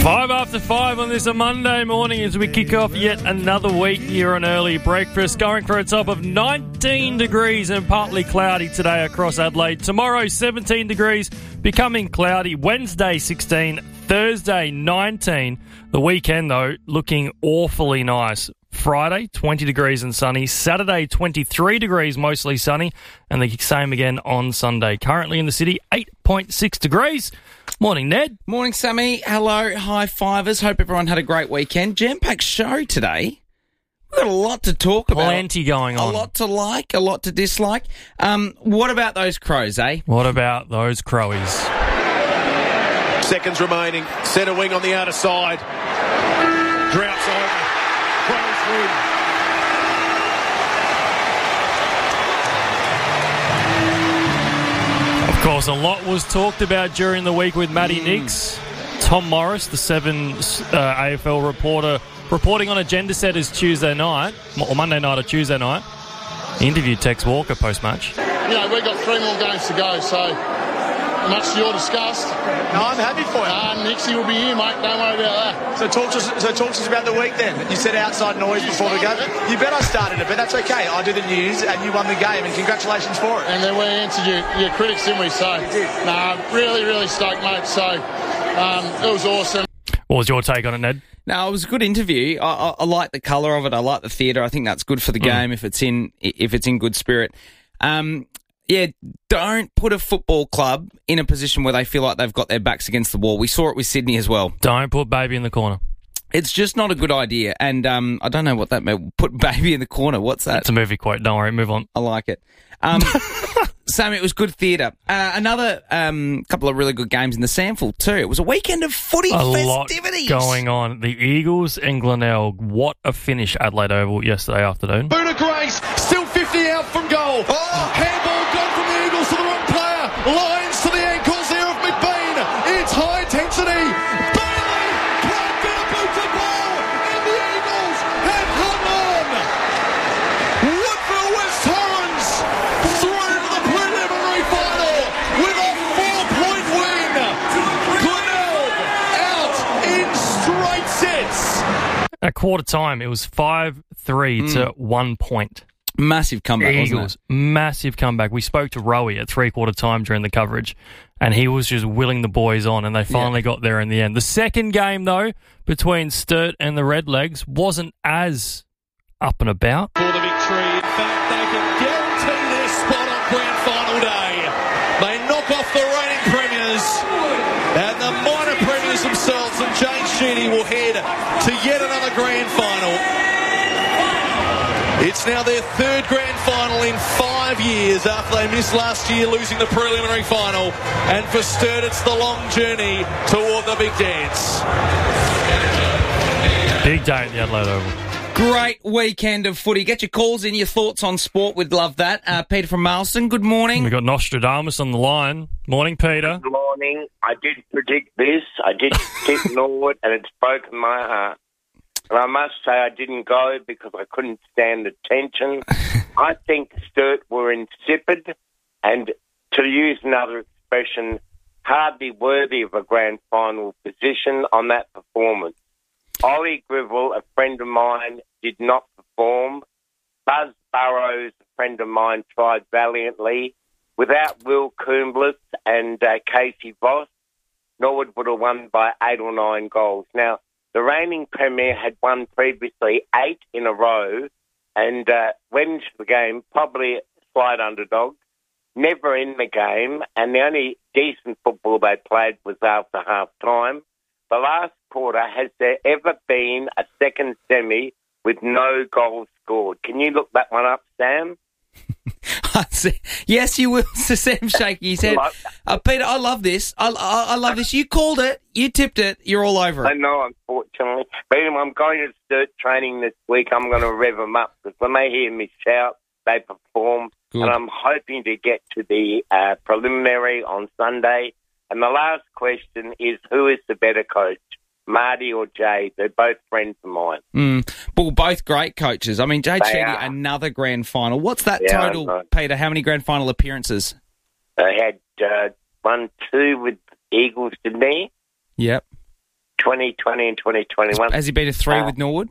5:05 on this Monday morning as we kick off yet another week here on Early Breakfast. Going for a top of 19 degrees and partly cloudy today across Adelaide. Tomorrow, 17 degrees, becoming cloudy. Wednesday, 16. Thursday, 19. The weekend, though, looking awfully nice. Friday, 20 degrees and sunny. Saturday, 23 degrees, mostly sunny. And the same again on Sunday. Currently in the city, 8.6 degrees. Morning, Ned. Morning, Sammy. Hello, high fivers. Hope everyone had a great weekend. Jam-packed show today. We've got a lot to talk about. Plenty going on. A lot to like, a lot to dislike. What about those Crows, eh? What about those Crowies? Seconds remaining. Centre wing on the outer side. Droughts over. Crows win. Of course, a lot was talked about during the week with Matty Nix. Tom Morris, the Seven AFL reporter, reporting on Agenda Setters Tuesday night, or Monday night or Tuesday night. He interviewed Tex Walker post-match. We've got 3 more games to go, so much to your disgust. No, I'm happy for you. Nixie will be here, mate. Don't worry about that. So talk to us about the week then. You said outside noise before the game. You bet I started it, but that's okay. I did the news and you won the game, and congratulations for it. And then we answered your critics, didn't we? So, really, really stoked, mate. So, it was awesome. What was your take on it, Ned? No, it was a good interview. I like the colour of it. I like the theatre. I think that's good for the game if it's in good spirit. Don't put a football club in a position where they feel like they've got their backs against the wall. We saw it with Sydney as well. Don't put baby in the corner. It's just not a good idea. And I don't know what that meant. Put baby in the corner. What's that? It's a movie quote. Don't worry. Move on. I like it. Sam, it was good theatre. Another couple of really good games in the Sandful too. It was a weekend of footy festivities. Lot going on. The Eagles and Glenelg. What a finish, Adelaide Oval yesterday afternoon. Boona Grace, still 50 out from goal. Handball gone from the Eagles to the wrong player. Lines to the ankles there of McBean. It's high intensity. Bailey can't get a boot to ball, and the Eagles have hung on. Woodville West Torrens through to the preliminary final with a 4-point win. Glenelg out in straight sets. At quarter time, it was 5-3 to 1 point. Massive comeback, Eagles, wasn't it? massive comeback. We spoke to Rowie at 3/4 time during the coverage, and he was just willing the boys on, and they finally got there in the end. The second game, though, between Sturt and the Redlegs wasn't as up and about. For the victory. In fact, they can guarantee their spot on grand final day. They knock off the reigning premiers, and the minor premiers themselves, and James Sheedy will head to yet another grand final. It's now their 3rd grand final in 5 years after they missed last year losing the preliminary final. And for Sturt, it's the long journey toward the big dance. Big day at the Adelaide Oval. Great weekend of footy. Get your calls in, your thoughts on sport. We'd love that. Peter from Marlston, good morning. We've got Nostradamus on the line. Morning, Peter. Good morning. I did predict this. I did tip Norwood, and it's broken my heart. And I must say I didn't go because I couldn't stand the tension. I think Sturt were insipid and, to use another expression, hardly worthy of a grand final position on that performance. Ollie Grivell, a friend of mine, did not perform. Buzz Burrows, a friend of mine, tried valiantly. Without Will Coomblas and Casey Voss, Norwood would have won by 8 or 9 goals. Now, the reigning premier had won previously 8 in a row and went into the game probably a slight underdog, never in the game, and the only decent football they played was after half-time. The last quarter, has there ever been a second semi with no goals scored? Can you look that one up, Sam? Yes, you will. So Sam shaking his head. Peter, I love this. I love this. You called it. You tipped it. You're all over it. I know, unfortunately. But anyway, I'm going to Sturt training this week. I'm going to rev them up because when they hear me shout, they perform. Good. And I'm hoping to get to the preliminary on Sunday. And the last question is, who is the better coach? Marty or Jay? They're both friends of mine. Well, both great coaches. I mean, Jade They Sheedy, are. another grand final. What's that Yeah, I total, know. Peter? How many grand final appearances? They had 1-2 with Eagles, didn't they? Yep. 2020 and 2021. Has he been to 3 with Norwood?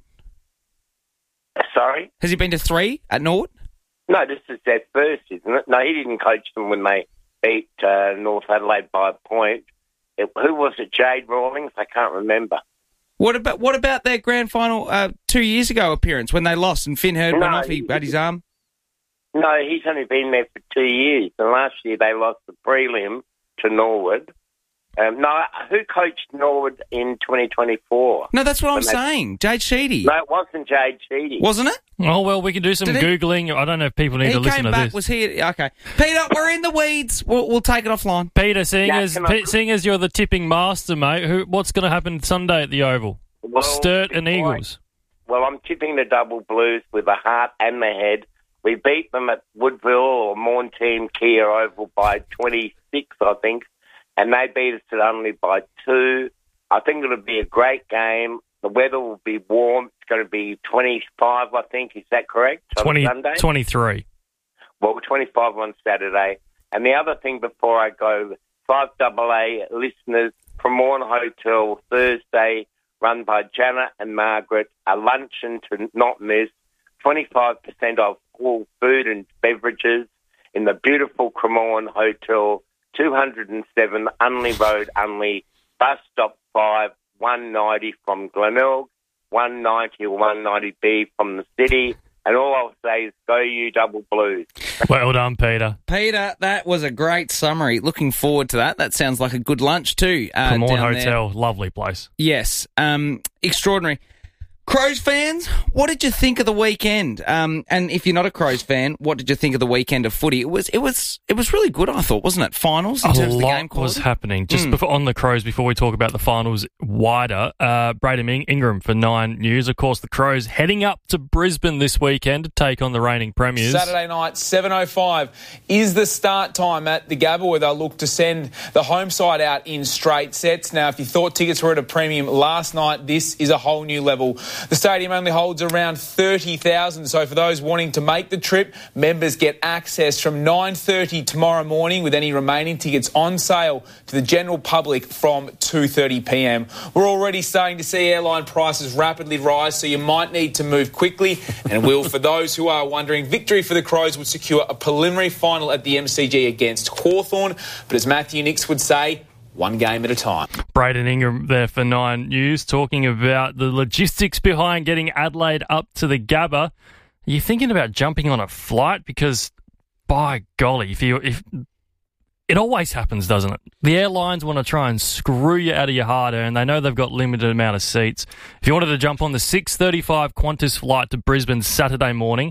Sorry? Has he been to 3 at Norwood? No, this is their first, isn't it? No, he didn't coach them when they beat North Adelaide by a point. Who was it? Jade Rawlings? I can't remember. What about their grand final 2 years ago appearance when they lost and Finn Hurd went off, he had his arm? No, he's only been there for 2 years. And last year they lost the prelim to Norwood. Who coached Norwood in 2024? No, that's what I'm saying. Jade Sheedy. No, it wasn't Jade Sheedy. Wasn't it? Oh, well, we can do some Googling. I don't know if people need to listen to this. Was he? Okay. Peter, we're in the weeds. We'll take it offline. Peter, seeing as you're the tipping master, mate, what's going to happen Sunday at the Oval? Well, Sturt and Eagles. Well, I'm tipping the Double Blues with the heart and the head. We beat them at Woodville or Mornteam Kia Oval by 26, I think. And they beat us only by 2. I think it'll be a great game. The weather will be warm. It's going to be 25, I think. Is that correct? 23. Well, 25 on Saturday. And the other thing before I go, 5AA listeners, Cremorne Hotel, Thursday, run by Janet and Margaret, a luncheon to not miss, 25% off all food and beverages in the beautiful Cremorne Hotel, 207 Unley Road, Unley, bus stop 5, 190 from Glenelg, 190 or 190B from the city. And all I'll say is go you Double Blues. Well done, Peter. Peter, that was a great summary. Looking forward to that. That sounds like a good lunch too. Cremorne Hotel, lovely place. Yes, extraordinary. Crows fans, what did you think of the weekend? And if you're not a Crows fan, what did you think of the weekend of footy? It was really good, I thought, wasn't it? Finals in terms of the game quality. Was happening. Just on the Crows, before we talk about the finals wider, Braden Ingram for 9 News. Of course, the Crows heading up to Brisbane this weekend to take on the reigning premiers. Saturday night, 7:05 is the start time at the Gabba, where they'll look to send the home side out in straight sets. Now, if you thought tickets were at a premium last night, this is a whole new level. The stadium only holds around 30,000, so for those wanting to make the trip, members get access from 9:30 tomorrow morning, with any remaining tickets on sale to the general public from 2:30pm. We're already starting to see airline prices rapidly rise, so you might need to move quickly. And for those who are wondering, victory for the Crows would secure a preliminary final at the MCG against Hawthorn. But as Matthew Nicks would say, one game at a time. Braden Ingram there for 9 News, talking about the logistics behind getting Adelaide up to the Gabba. Are you thinking about jumping on a flight? Because, by golly, if it always happens, doesn't it? The airlines want to try and screw you out of your hard earned. They know they've got limited amount of seats. If you wanted to jump on the 6:35 Qantas flight to Brisbane Saturday morning,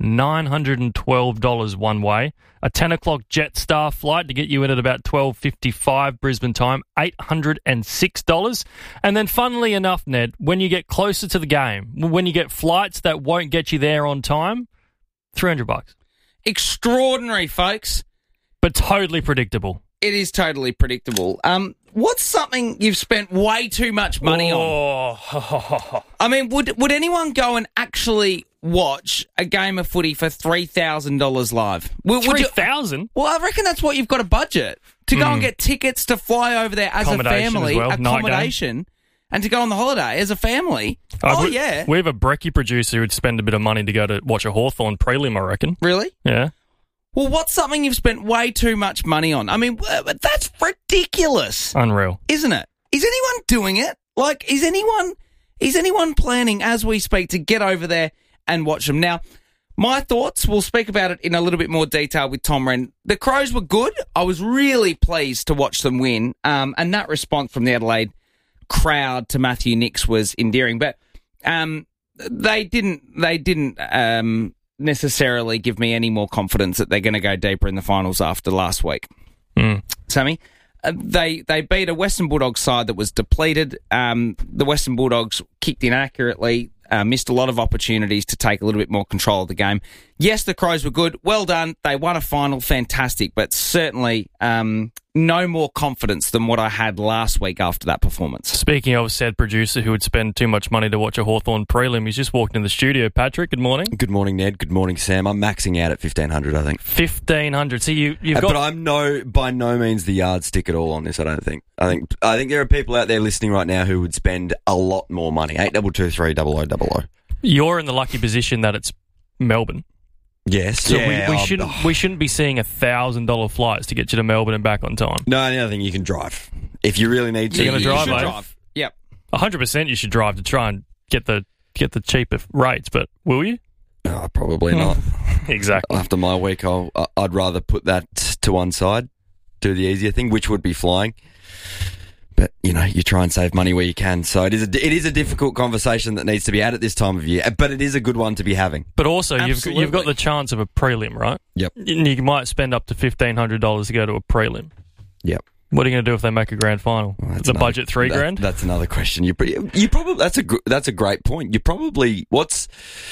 $912 one way. A 10 o'clock Jetstar flight to get you in at about 12:55 Brisbane time, $806. And then, funnily enough, Ned, when you get closer to the game, when you get flights that won't get you there on time, $300. Extraordinary, folks. But totally predictable. It is totally predictable. What's something you've spent way too much money on? I mean, would anyone go and actually watch a game of footy for $3,000 live? $3,000? Well, I reckon that's what you've got to budget. To go and get tickets to fly over there as a family, accommodation, and to go on the holiday as a family. Yeah. We have a brekkie producer who'd spend a bit of money to go to watch a Hawthorn prelim, I reckon. Really? Yeah. Well, what's something you've spent way too much money on? I mean, that's ridiculous. Unreal. Isn't it? Is anyone doing it? Like, is anyone planning as we speak to get over there and watch them? Now, my thoughts, we'll speak about it in a little bit more detail with Tom Wren. The Crows were good. I was really pleased to watch them win. And that response from the Adelaide crowd to Matthew Nicks was endearing. But they didn't necessarily give me any more confidence that they're going to go deeper in the finals after last week. Sammy, they beat a Western Bulldogs side that was depleted. The Western Bulldogs kicked inaccurately, missed a lot of opportunities to take a little bit more control of the game. Yes, the Crows were good. Well done. They won a final. Fantastic. But certainly no more confidence than what I had last week after that performance. Speaking of said producer who would spend too much money to watch a Hawthorn prelim, he's just walked in the studio. Patrick, good morning. Good morning, Ned. Good morning, Sam. I'm maxing out at 1,500, I think. 1,500. So you've got... But I'm by no means the yardstick at all on this, I don't think. I think there are people out there listening right now who would spend a lot more money. 8223 0000. You're in the lucky position that it's Melbourne. Yes. So yeah, we shouldn't be seeing $1,000 flights to get you to Melbourne and back on time. No, the other thing, you can drive. If you really need to. You're going to drive, You should drive. Yep. 100% you should drive to try and get the cheaper rates, but will you? Oh, probably not. Exactly. After my week, I'd rather put that to one side, do the easier thing, which would be flying. But, you try and save money where you can. So it is a difficult conversation that needs to be had at this time of year, but it is a good one to be having. But also, you've got the chance of a prelim, right? Yep. And you might spend up to $1,500 to go to a prelim. Yep. What are you going to do if they make a grand final? Well, budget $3,000? That's another question. You probably that's a great point. You probably what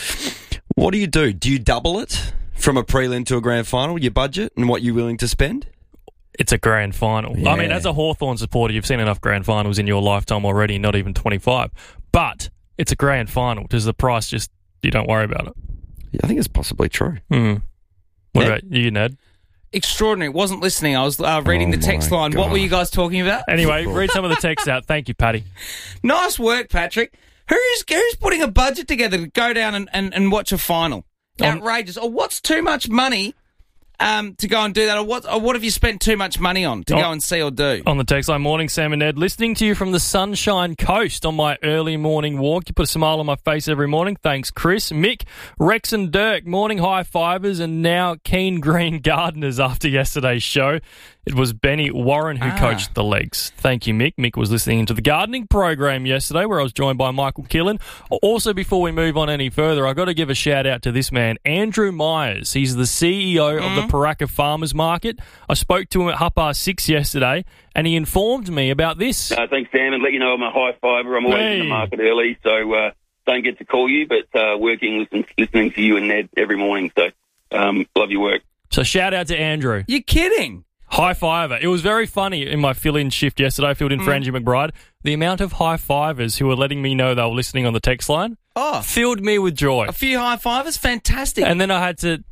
do you do? Do you double it from a prelim to a grand final? Your budget and what you're willing to spend? It's a grand final. Yeah. I mean, as a Hawthorn supporter, you've seen enough grand finals in your lifetime already, not even 25. But it's a grand final. Does the price just, you don't worry about it? Yeah, I think it's possibly true. What about you, Ned? Extraordinary. Wasn't listening. I was reading the text line. God. What were you guys talking about? Anyway, read some of the texts out. Thank you, Paddy. Nice work, Patrick. Who's putting a budget together to go down and watch a final? Outrageous. Or what's too much money to go and do that? Or what have you spent too much money on to go and see or do? On the text line, morning, Sam and Ned. Listening to you from the Sunshine Coast on my early morning walk. You put a smile on my face every morning. Thanks, Chris. Mick, Rex and Dirk, morning high fivers and now keen green gardeners after yesterday's show. It was Benny Warren who coached the legs. Thank you, Mick. Mick was listening into the gardening program yesterday where I was joined by Michael Killen. Also, before we move on any further, I've got to give a shout out to this man, Andrew Myers. He's the CEO of the Paraka Farmers Market. I spoke to him at 6:30 yesterday and he informed me about this. Thanks, Sam, and let you know I'm a high fiver. I'm always in the market early, so don't get to call you, but listening to you and Ned every morning. So love your work. So shout out to Andrew. You're kidding. High fiver. It was very funny in my fill-in shift yesterday. I filled in for Angie McBride. The amount of high fivers who were letting me know they were listening on the text line filled me with joy. A few high fivers, fantastic. And then I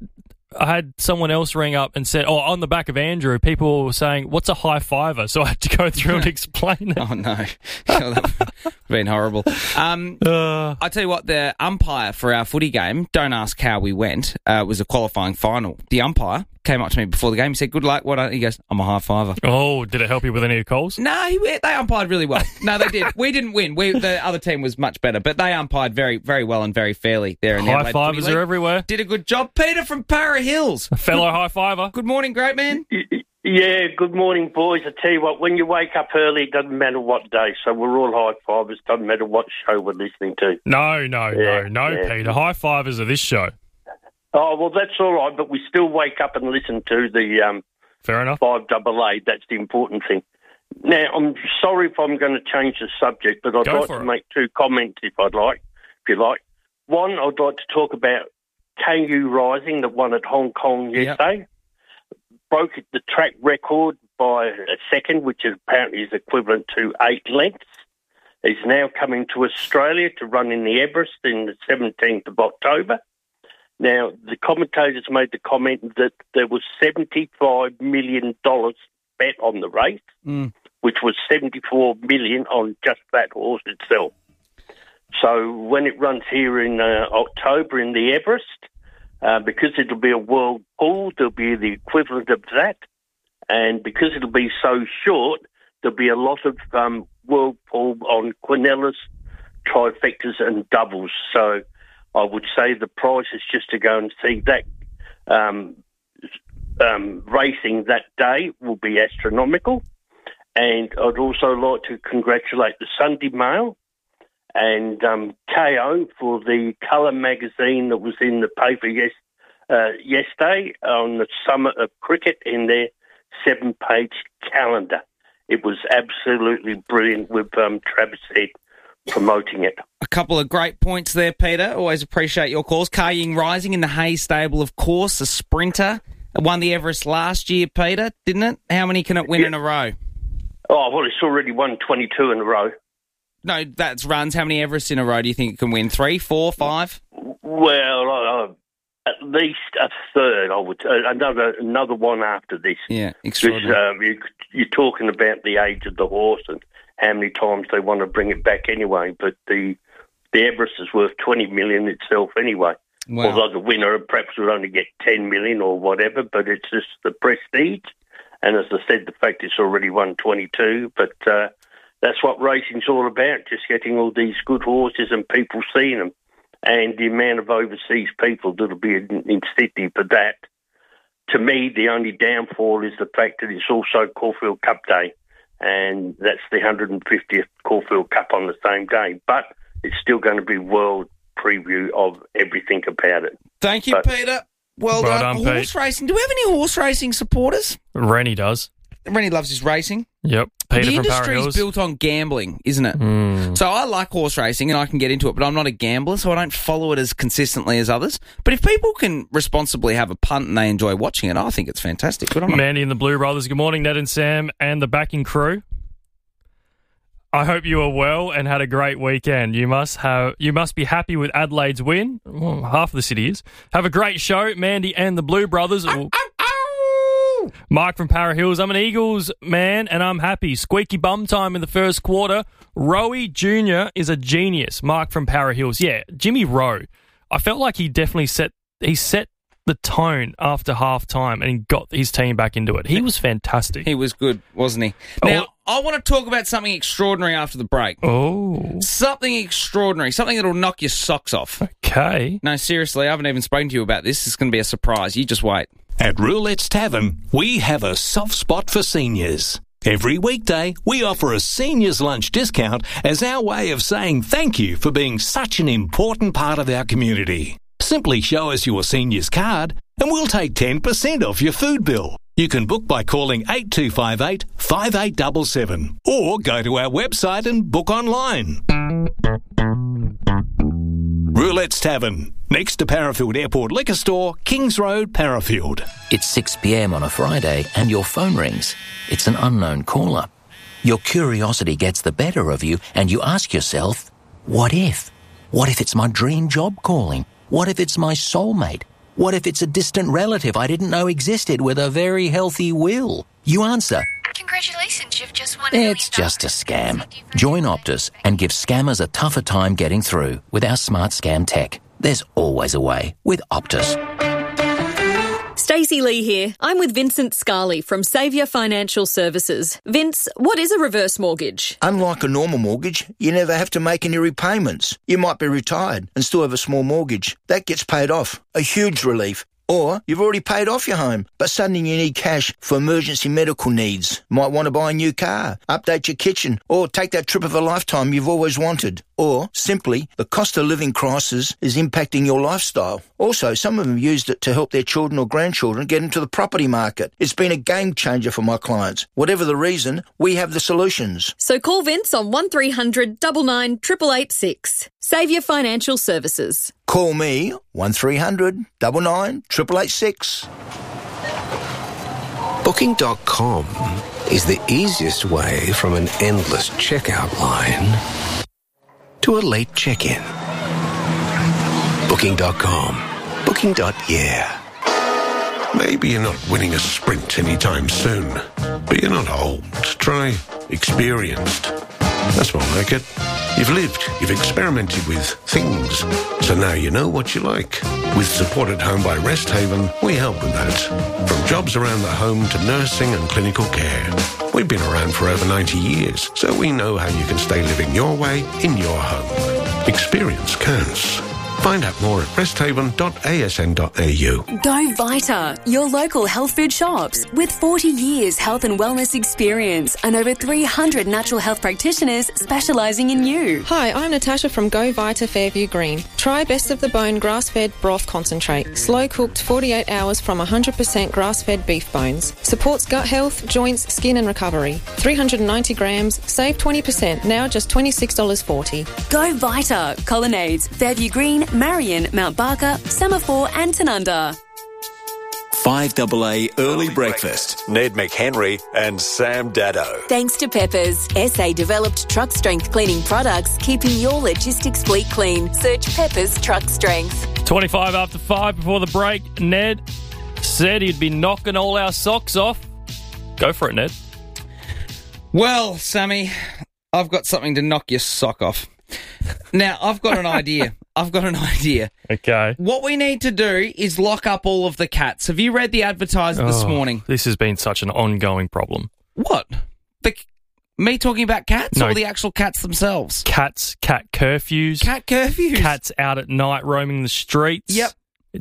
had someone else ring up and said, on the back of Andrew, people were saying, what's a high fiver? So I had to go through and explain it. Oh, no. That would have been horrible. I tell you what, the umpire for our footy game, don't ask how we went, was a qualifying final. The umpire came up to me before the game. He said, good luck. He goes, I'm a high fiver. Oh, did it help you with any calls? No, they umpired really well. No, they did. We didn't win. The other team was much better, but they umpired very, very well and very fairly there in the High fivers are everywhere. Did a good job. Peter from Para Hills. A fellow high fiver. Good morning, great man. Yeah, good morning, boys. I tell you what, when you wake up early, it doesn't matter what day, so we're all high fivers. Doesn't matter what show we're listening to. No, Peter. High fivers are this show. Oh, well, that's all right, but we still wake up and listen to the Fair enough. 5AA. That's the important thing. Now, I'm sorry if I'm going to change the subject, but I'd like to make two comments if you like. One, I'd like to talk about KU Rising that won at Hong Kong yesterday. Yep. Broke the track record by a second, which apparently is equivalent to 8 lengths. He's now coming to Australia to run in the Everest in the 17th of October. Now, the commentators made the comment that there was $75 million bet on the race, which was $74 million on just that horse itself. So when it runs here in October in the Everest, because it'll be a world pool, there'll be the equivalent of that. And because it'll be so short, there'll be a lot of world pool on quinellas, trifectas and doubles. So I would say the price is just to go and see that racing that day will be astronomical. And I'd also like to congratulate the Sunday Mail and KO for the colour magazine that was in the paper yesterday on the summer of cricket in their 7-page calendar. It was absolutely brilliant with Travis Head promoting it. A couple of great points there, Peter. Always appreciate your calls. KU Rising in the Hayes stable, of course, a sprinter. It won the Everest last year, Peter, didn't it? How many can it win in a row? Oh, well, it's already won 22 in a row. No, that's runs. How many Everests in a row do you think it can win? 3, 4, 5? Well, at least a third, I would. Another one after this. Yeah, extraordinary. You're talking about the age of the horse and how many times they want to bring it back anyway. But the Everest is worth 20 million itself anyway. Wow. Although the winner perhaps would only get 10 million or whatever, but it's just the prestige. And as I said, the fact it's already won 22, but that's what racing's all about, just getting all these good horses and people seeing them. And the amount of overseas people that'll be in Sydney for that. To me, the only downfall is the fact that it's also Caulfield Cup Day, and that's the 150th Caulfield Cup on the same day. But it's still going to be world preview of everything about it. Thank you, Peter. Well done. Horse racing. Do we have any horse racing supporters? Rennie does. Rennie loves his racing. Yep. Peter the from Para industry is Hills. built on gambling, isn't it? So I like horse racing and I can get into it, but I'm not a gambler, so I don't follow it as consistently as others. But if people can responsibly have a punt and they enjoy watching it, I think it's fantastic. Good on them. Mandy and the Blue Brothers. Good morning, Ned and Sam and the backing crew. I hope you are well and had a great weekend. You must be happy with Adelaide's win. Well, half of the city is. Have a great show, Mandy and the Blue Brothers. Mike from Para Hills. I'm an Eagles man and I'm happy. Squeaky bum time in the first quarter. Rowie Jr. is a genius. Mike from Para Hills. Yeah, Jimmy Rowe. I felt like he definitely set the tone after half time and he got his team back into it. He was fantastic. He was good, wasn't he? Now, I want to talk about something extraordinary after the break. Oh. Something extraordinary. Something that'll knock your socks off. Okay. No, seriously, I haven't even spoken to you about this. It's going to be a surprise. You just wait. At Roulette's Tavern, we have a soft spot for seniors. Every weekday, we offer a seniors lunch discount as our way of saying thank you for being such an important part of our community. Simply show us your seniors card and we'll take 10% off your food bill. You can book by calling 8258 5877 or go to our website and book online. Roulette's Tavern, next to Parafield Airport Liquor Store, Kings Road, Parafield. It's 6 p.m. on a Friday and your phone rings. It's an unknown caller. Your curiosity gets the better of you and you ask yourself, what if? What if it's my dream job calling? What if it's my soulmate? What if it's a distant relative I didn't know existed with a very healthy will? You answer, congratulations, you've just won. it's just a scam. Join Optus and give scammers a tougher time getting through with our smart scam tech. There's always a way with Optus. Stacey Lee here. I'm with Vincent Scarley from Saviour Financial Services. Vince, what is a reverse mortgage? Unlike a normal mortgage, you never have to make any repayments. You might be retired and still have a small mortgage. That gets paid off. A huge relief. Or you've already paid off your home, but suddenly you need cash for emergency medical needs. Might want to buy a new car, update your kitchen, or take that trip of a lifetime you've always wanted. Or, simply, the cost of living crisis is impacting your lifestyle. Also, some of them used it to help their children or grandchildren get into the property market. It's been a game changer for my clients. Whatever the reason, we have the solutions. So call Vince on 1300 99 886. Saviour Financial Services. Call me 1300 99 886. Booking.com is the easiest way from an endless checkout line to a late check-in. Booking.com. Booking.yeah. Maybe you're not winning a sprint anytime soon, but you're not old. Try experienced. That's more like it. You've lived, you've experimented with things, so now you know what you like. With support at home by Rest Haven, we help with that. From jobs around the home to nursing and clinical care. We've been around for over 90 years, so we know how you can stay living your way in your home. Experience counts. Find out more at resthaven.asn.au. Go Vita, your local health food shops. With 40 years health and wellness experience and over 300 natural health practitioners specialising in you. Hi, I'm Natasha from Go Vita Fairview Green. Try Best of the Bone grass-fed broth concentrate. Slow-cooked 48 hours from 100% grass-fed beef bones. Supports gut health, joints, skin and recovery. 390 grams, save 20%, now just $26.40. Go Vita, Colonnades, Fairview Green, Marion, Mount Barker, Semaphore and Tanunda. 5AA Early Breakfast. Ned McHenry and Sam Daddo. Thanks to Peppers, SA-developed truck strength cleaning products, keeping your logistics fleet clean. Search Peppers Truck Strength. 25 after 5 before the break. Ned said he'd be knocking all our socks off. Go for it, Ned. Well, Sammy, I've got something to knock your sock off. Now, I've got an idea. Okay. What we need to do is lock up all of the cats. Have you read the advertisement this morning? This has been such an ongoing problem. What? Me talking about cats No. or the actual cats themselves? Cats, cat curfews. Cat curfews. Cats out at night roaming the streets. Yep.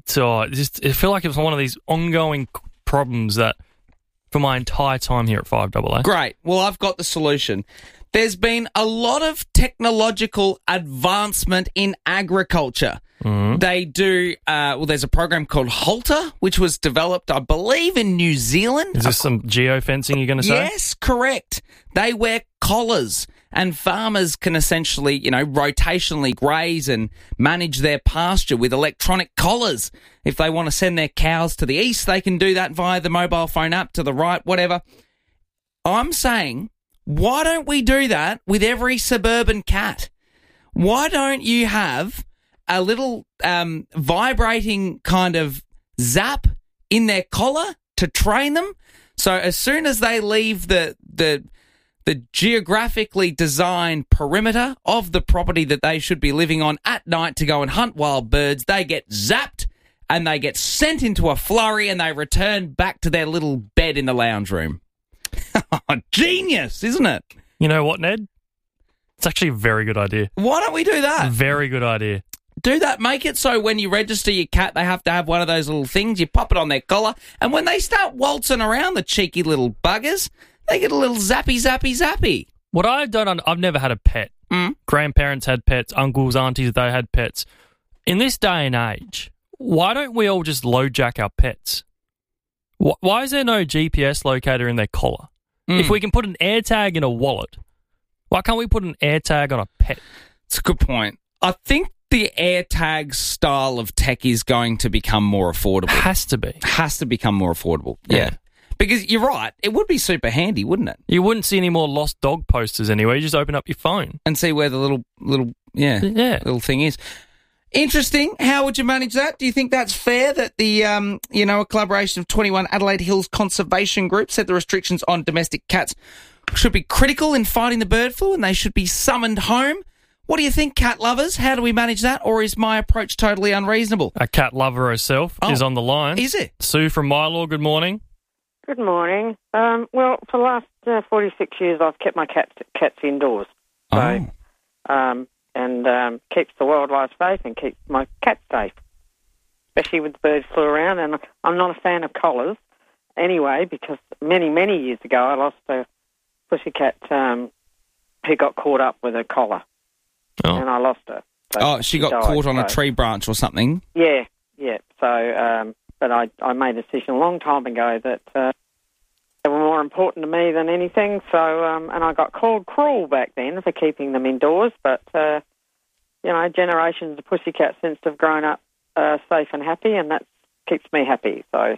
I feel like it's one of these ongoing problems that for my entire time here at 5AA. Great. Well, I've got the solution. There's been a lot of technological advancement in agriculture. Mm-hmm. They do, there's a program called Halter, which was developed, I believe, in New Zealand. Is this some geofencing you're going to say? Yes, correct. They wear collars and farmers can essentially, rotationally graze and manage their pasture with electronic collars. If they want to send their cows to the east, they can do that via the mobile phone app, to the right, whatever. I'm saying, why don't we do that with every suburban cat? Why don't you have a little vibrating kind of zap in their collar to train them? So as soon as they leave the geographically designed perimeter of the property that they should be living on at night to go and hunt wild birds, they get zapped and they get sent into a flurry and they return back to their little bed in the lounge room. Genius, isn't it? You know what, Ned? It's actually a very good idea. Why don't we do that? Very good idea. Do that. Make it so when you register your cat, they have to have one of those little things. You pop it on their collar, and when they start waltzing around, the cheeky little buggers, they get a little zappy, zappy, zappy. What I've never had a pet. Grandparents had pets, uncles, aunties, they had pets. In this day and age, why don't we all just low jack our pets? Why is there no GPS locator in their collar? If we can put an AirTag in a wallet, why can't we put an AirTag on a pet? It's a good point. I think the AirTag style of tech is going to become more affordable. Has to be. Has to become more affordable. Yeah. Because you're right, it would be super handy, wouldn't it? You wouldn't see any more lost dog posters anyway. You just open up your phone and see where the little little thing is. Interesting. How would you manage that? Do you think that's fair that the, a collaboration of 21 Adelaide Hills Conservation Group said the restrictions on domestic cats should be critical in fighting the bird flu and they should be summoned home? What do you think, cat lovers? How do we manage that? Or is my approach totally unreasonable? A cat lover herself is on the line. Is it? Sue from Mylor, good morning. Good morning. Well, for the last 46 years, I've kept my cats indoors. So, keeps the wildlife safe and keeps my cats safe, especially with the bird flu around. And I'm not a fan of collars anyway, because many, many years ago I lost a pussycat who got caught up with a collar, and I lost her. So she got caught on a tree branch or something? Yeah. So, but I made a decision a long time ago that they were more important to me than anything. So, and I got called cruel back then for keeping them indoors, but generations of pussycats since have grown up safe and happy, and that keeps me happy. So,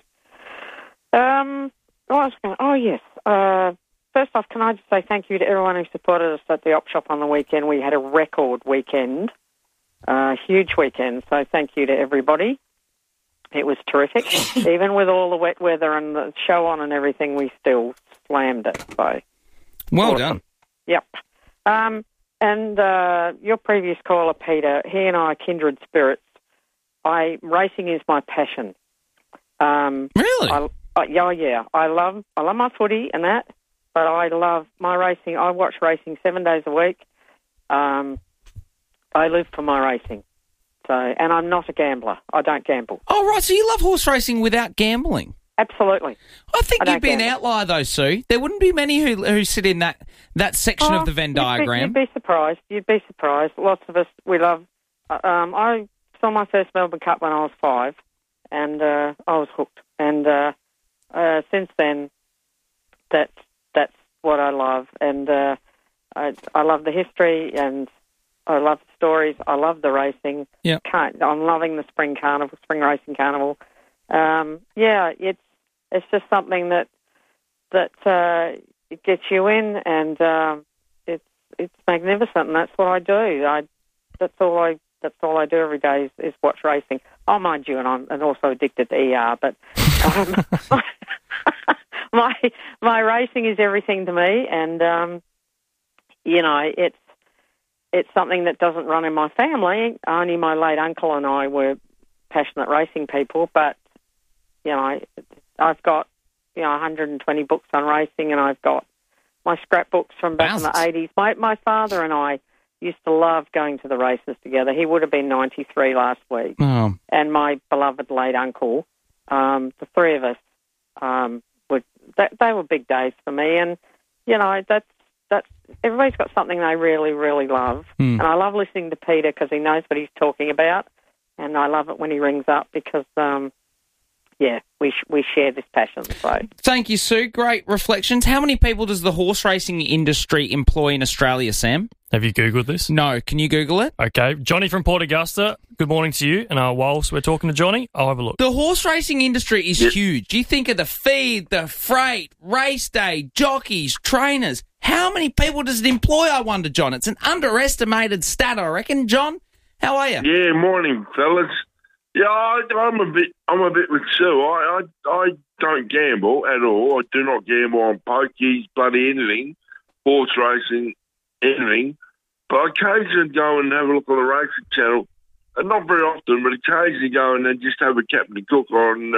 first off, can I just say thank you to everyone who supported us at the op shop on the weekend. We had a record weekend, huge weekend, so thank you to everybody. It was terrific. Even with all the wet weather and the show on and everything, we still slammed it. So, well done. Yep. And your previous caller, Peter, he and I are kindred spirits. Racing is my passion. Really? Yeah. I love my footy and that, but I love my racing. I watch racing 7 days a week. I live for my racing. So, and I'm not a gambler. I don't gamble. Oh, right. So you love horse racing without gambling? Absolutely. I think you'd be an outlier, though, Sue. There wouldn't be many who sit in that section of the Venn diagram. You'd be surprised. Lots of us, we love... I saw my first Melbourne Cup when I was 5, and I was hooked. And since then, that's what I love. And I love the history, and I love the stories. I love the racing. Yeah. I'm loving the spring racing carnival. it's just something that it gets you in, and it's magnificent, and that's what I do. That's all I do every day is watch racing. Oh, mind you, and I'm also addicted to ER, but my racing is everything to me, and it's something that doesn't run in my family. Only my late uncle and I were passionate racing people, but I've got 120 books on racing, and I've got my scrapbooks from back in the 80s. My father and I used to love going to the races together. He would have been 93 last week. Oh. And my beloved late uncle, the three of us, they were big days for me. And, that's everybody's got something they really, really love. And I love listening to Peter because he knows what he's talking about. And I love it when he rings up because, we share this passion. So thank you, Sue. Great reflections. How many people does the horse racing industry employ in Australia, Sam? Have you Googled this? No. Can you Google it? Okay. Johnny from Port Augusta, good morning to you. And whilst we're talking to Johnny, I'll have a look. The horse racing industry is huge. You think of the feed, the freight, race day, jockeys, trainers. How many people does it employ, I wonder, John? It's an underestimated stat, I reckon. John, how are you? Yeah, morning, fellas. Yeah, I'm a bit with Sue. I don't gamble at all. I do not gamble on pokies, bloody anything, horse racing, anything. But I occasionally go and have a look on the racing channel, and not very often, but occasionally go and then just have a Captain Cook on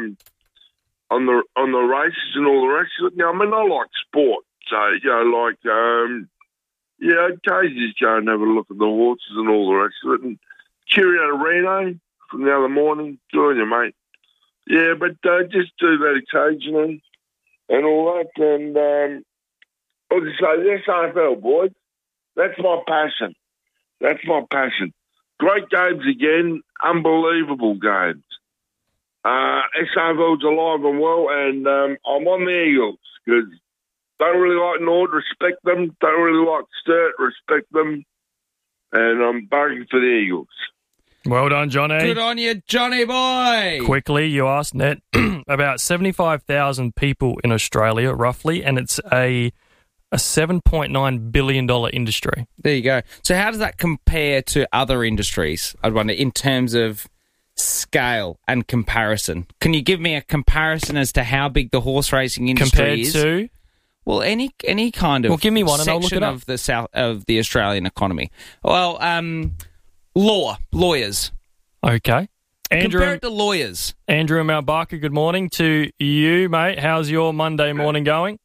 the races and all the rest of it. Now, I mean, I like sport, so occasionally just go and have a look at the horses and all the rest of it. And Cheerio to Reno from the other morning. Good on you, mate. Yeah, but just do that occasionally and all that. And I'll just say, the SAFL, boys, that's my passion. That's my passion. Great games again, unbelievable games. SAFL's alive and well, and I'm on the Eagles because don't really like Nord, respect them. Don't really like Sturt, respect them. And I'm barking for the Eagles. Well done, Johnny. Good on you, Johnny boy. Quickly, you asked Net about 75,000 people in Australia, roughly, and it's a $7.9 billion industry. There you go. So how does that compare to other industries, I'd wonder, in terms of scale and comparison? Can you give me a comparison as to how big the horse racing industry is? Compared to? Well, any kind of give me one and I'll look it up. of the Australian economy. Well, lawyers. Okay. Andrew, compare it to lawyers. Andrew in Mount Barker, good morning to you, mate. How's your Monday morning going?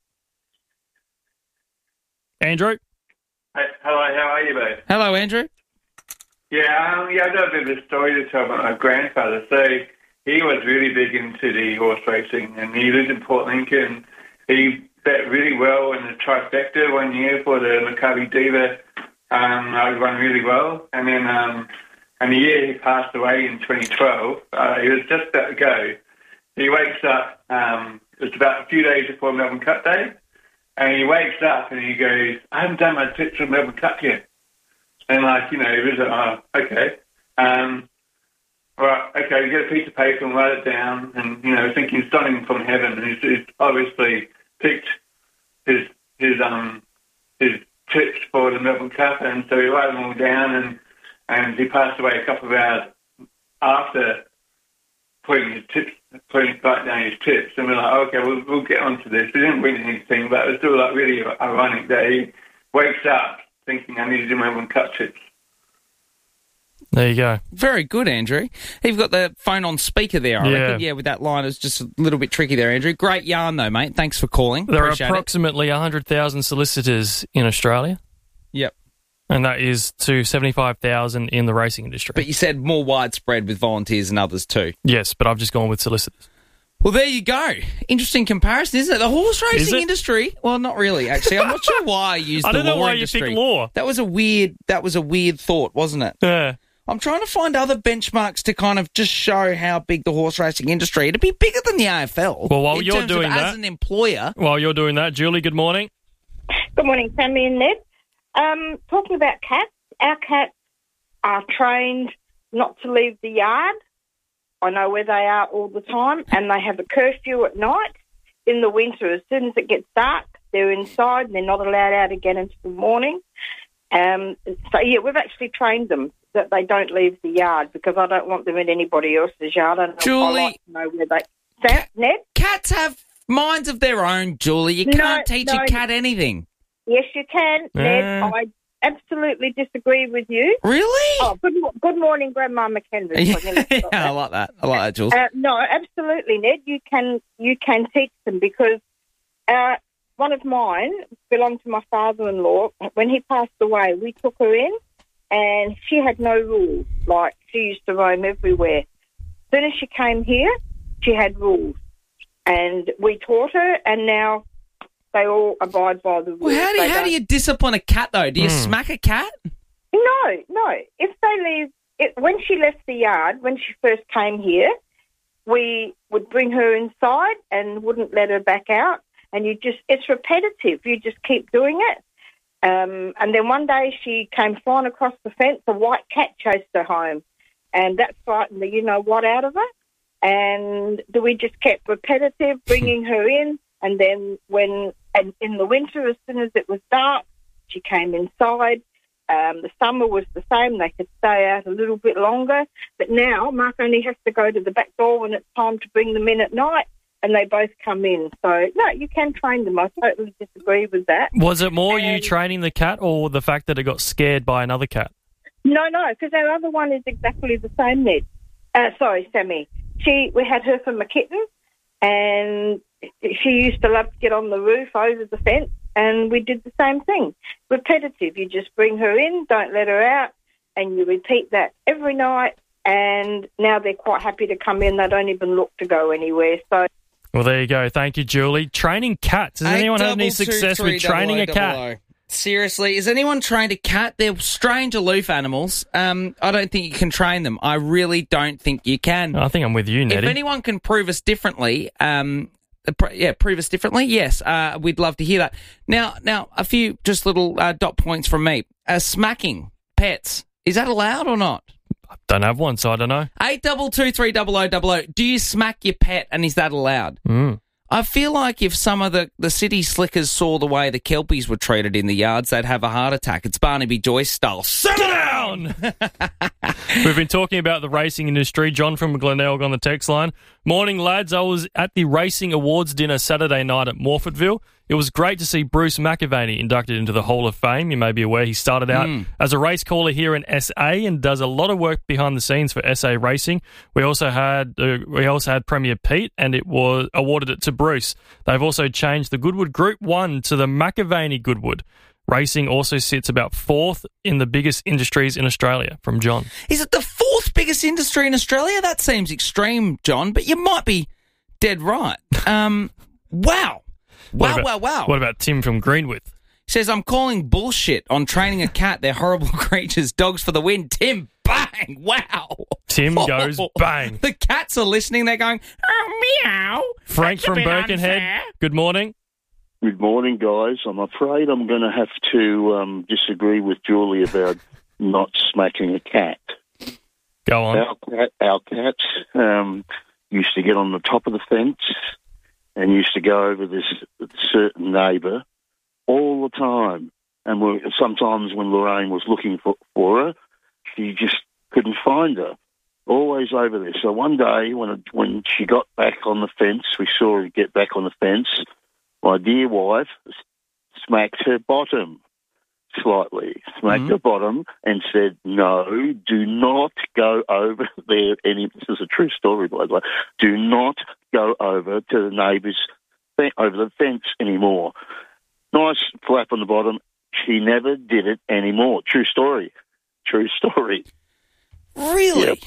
Andrew? Hey, hello, how are you, mate? Hello, Andrew. Yeah, I got a bit of a story to tell about my grandfather. So he was really big into the horse racing, and he lived in Port Lincoln. He bet really well in the trifecta one year for the Maccabi Diva. I won really well, and then and the year he passed away in 2012, he was just about to go. He wakes up, it was about a few days before Melbourne Cup Day, and he wakes up and he goes, I haven't done my tips for Melbourne Cup yet. And he was like, oh, okay. Right, okay, you get a piece of paper and write it down, and, thinking something from heaven. And he's obviously picked his tips for the Melbourne Cup, and so he wrote them all down, and he passed away a couple of hours after putting down his tips. And we're like, okay, we'll get onto this. We didn't win anything, but it was still really ironic that he wakes up thinking I need to do my Melbourne Cup tips. There you go. Very good, Andrew. You've got the phone on speaker there, I reckon. Yeah, with that line, it was just a little bit tricky there, Andrew. Great yarn, though, mate. Thanks for calling. There Appreciate are approximately 100,000 solicitors in Australia. Yep. And that is to 75,000 in the racing industry. But you said more widespread with volunteers and others too. Yes, but I've just gone with solicitors. Well, there you go. Interesting comparison, isn't it? The horse racing industry. Well, not really, actually. I'm not sure why I used the law industry. I don't know why you picked law. That was a weird thought, wasn't it? Yeah. I'm trying to find other benchmarks to kind of just show how big the horse racing industry. It'd be bigger than the AFL. Well, while you're doing that, as an employer. While you're doing that, Julie, good morning. Good morning, Sammy and Ned. Talking about cats, our cats are trained not to leave the yard. I know where they are all the time, and they have a curfew at night. In the winter, as soon as it gets dark, they're inside and they're not allowed out again until the morning. We've actually trained them that they don't leave the yard because I don't want them in anybody else's yard. Julie, I like to know where they... Ned? Cats have minds of their own, Julie. You can't teach a cat anything. Yes, you can, Ned. I absolutely disagree with you. Really? Oh, good morning, Grandma McKendry. I like that. I like that, Jules. No, absolutely, Ned. You can teach them because one of mine belonged to my father-in-law. When he passed away, we took her in, and she had no rules. Like, she used to roam everywhere. As soon as she came here, she had rules, and we taught her, and now they all abide by the rules. Well, how do you discipline a cat, though? Do you smack a cat? No. If they leave, when she left the yard, when she first came here, we would bring her inside and wouldn't let her back out. And it's repetitive. You just keep doing it. And then one day she came flying across the fence. A white cat chased her home. And that frightened the you-know-what out of her. And we just kept repetitive, bringing her in. And then in the winter, as soon as it was dark, she came inside. The summer was the same. They could stay out a little bit longer. But now Mark only has to go to the back door when it's time to bring them in at night, and they both come in. So, no, you can train them. I totally disagree with that. Was it more you training the cat or the fact that it got scared by another cat? No, because our other one is exactly the same, Ned. Sammy. We had her from a kitten, and she used to love to get on the roof over the fence, and we did the same thing. Repetitive. You just bring her in, don't let her out, and you repeat that every night, and now they're quite happy to come in. They don't even look to go anywhere. So, well, there you go. Thank you, Julie. Training cats. Has anyone had any success with training a cat? Seriously, has anyone trained a cat? They're strange, aloof animals. I don't think you can train them. I really don't think you can. I think I'm with you, Neddy. If anyone can prove us differently, prove us differently, yes, we'd love to hear that. Now, a few just little dot points from me. Smacking pets, is that allowed or not? I don't have one, so I don't know. 82230000. Do you smack your pet, and is that allowed? I feel like if some of the city slickers saw the way the Kelpies were treated in the yards, they'd have a heart attack. It's Barnaby Joyce style. Settle down! We've been talking about the racing industry. John from Glenelg on the text line. Morning, lads. I was at the Racing Awards dinner Saturday night at Morfordville. It was great to see Bruce McAvaney inducted into the Hall of Fame. You may be aware he started out as a race caller here in SA and does a lot of work behind the scenes for SA Racing. We also had Premier Pete, and it was awarded it to Bruce. They've also changed the Goodwood Group 1 to the McAvaney Goodwood. Racing also sits about fourth in the biggest industries in Australia. From John. Is it the fourth biggest industry in Australia? That seems extreme, John, but you might be dead right. Wow. Wow. What about Tim from Greenwith? He says, I'm calling bullshit on training a cat. They're horrible creatures. Dogs for the win. Tim, bang. Wow. Tim goes bang. The cats are listening. They're going, oh, meow. Frank from Birkenhead. Unfair. Good morning. Good morning, guys. I'm afraid I'm going to have to disagree with Julie about not smacking a cat. Go on. Our cats used to get on the top of the fence and used to go over this certain neighbour all the time. And sometimes when Lorraine was looking for her, she just couldn't find her. Always over there. So one day when she got back on the fence, we saw her get back on the fence, my dear wife smacked her bottom slightly, her bottom and said, no, do not go over there this is a true story, by the way, do not go over to the neighbour's over the fence anymore. Nice flap on the bottom. She never did it anymore. True story. Really? Yep.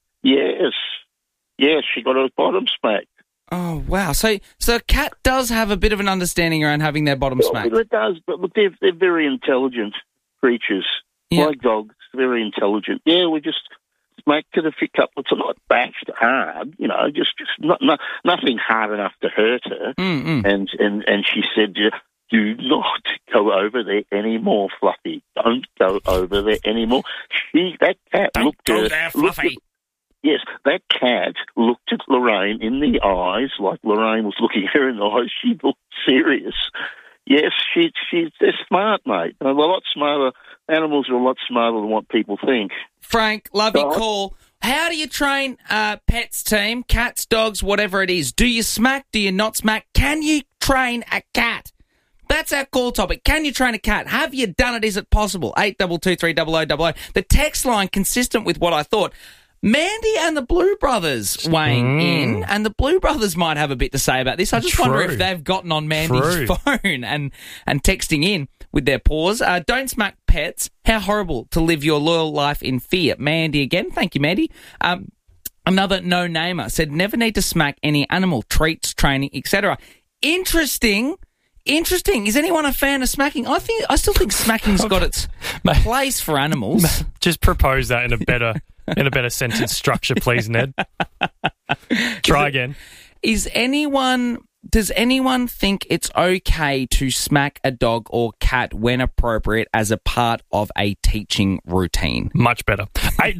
Yes, she got her bottom smacked. Oh, wow. So a cat does have a bit of an understanding around having their bottom smacked. It does, but look, they're very intelligent creatures. Yeah. Like dogs, very intelligent. Yeah, we just smacked it a few couple of times, not bashed hard, just nothing hard enough to hurt her. And she said, do not go over there anymore, Fluffy. Don't go over there anymore. That cat looked at her. Fluffy. Yes, that cat looked at Lorraine in the eyes, like Lorraine was looking her in the eyes. She looked serious. Yes, they're smart, mate. They're a lot smarter. Animals are a lot smarter than what people think. Frank, love your call. How do you train pets, team? Cats, dogs, whatever it is. Do you smack? Do you not smack? Can you train a cat? That's our call topic. Can you train a cat? Have you done it? Is it possible? 82230000. The text line consistent with what I thought. Mandy and the Blue Brothers weighing in, and the Blue Brothers might have a bit to say about this. I just wonder if they've gotten on Mandy's phone and texting in with their paws. Don't smack pets. How horrible to live your loyal life in fear. Mandy again. Thank you, Mandy. Another no-namer said, never need to smack any animal, treats, training, etc. Interesting. Is anyone a fan of smacking? I still think smacking's got its place for animals. Just propose that in a better sentence structure, please, Ned. Try again. Does anyone think it's okay to smack a dog or cat when appropriate as a part of a teaching routine? Much better.